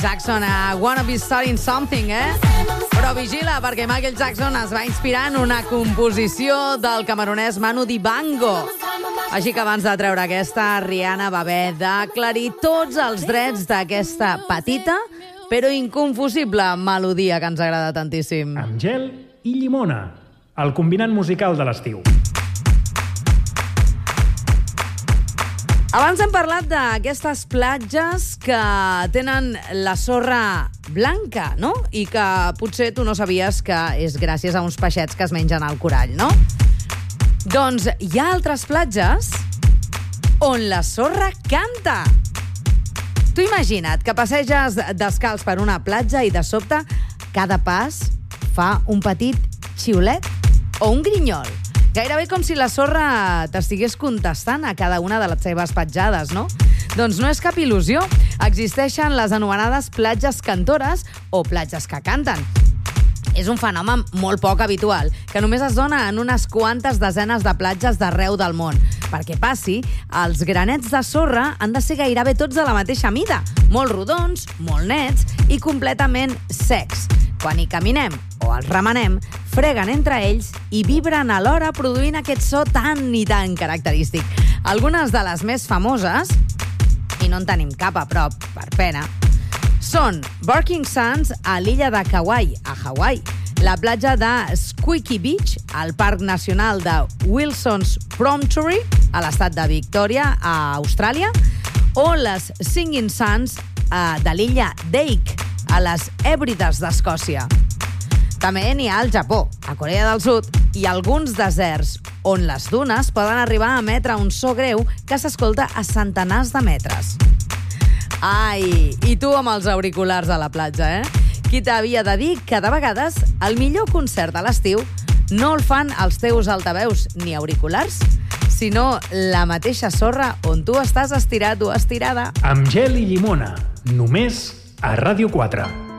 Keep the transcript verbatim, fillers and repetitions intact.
Jackson a Wanna Be Starting Something, eh? Però vigila, perquè Michael Jackson es va inspirar en una composició del camerunès Manu Dibango. Així que abans de treure aquesta, Rihanna va haver d'aclarir tots els drets d'aquesta petita però inconfusible melodia que ens agrada tantíssim. Amb gel i llimona, el combinant musical de l'estiu. Abans hem parlat d'aquestes platges que tenen la sorra blanca, no? I que potser tu no sabies que és gràcies a uns peixets que es mengen el corall, no? Doncs hi ha altres platges on la sorra canta. Tu imagina't que passeges descalç per una platja i de sobte cada pas fa un petit xiulet o un grinyol. Gairebé com si la sorra t'estigués contestant a cada una de les seves petjades, no? Doncs no és cap il·lusió. Existeixen les anomenades platges cantores o platges que canten. És un fenomen molt poc habitual, que només es dona en unes quantes desenes de platges d'arreu del món. Perquè passi, els granets de sorra han de ser gairebé tots de la mateixa mida, molt rodons, molt nets i completament secs. Quan hi caminem o els remenem, freguen entre ells i vibren alhora produint aquest so tan i tan característic. Algunes de les més famoses, i no en tenim cap a prop, per pena, són Barking Sands a l'illa de Kauai, a Hawaii, la platja de Squeaky Beach, al Parc Nacional de Wilson's Promontory, a l'estat de Victòria, a Austràlia, o les Singing Sands eh, de l'illa d'Eik, a les Hèbrides d'Escòcia. També n'hi ha al Japó, a Corea del Sud, i alguns deserts on les dunes poden arribar a emetre un so greu que s'escolta a centenars de metres. Ai, i tu amb els auriculars a la platja, eh? Qui t'havia de dir que de vegades el millor concert de l'estiu no el fan els teus altaveus ni auriculars, sinó la mateixa sorra on tu estàs estirat o estirada. Amb gel i llimona, només a Ràdio quatre.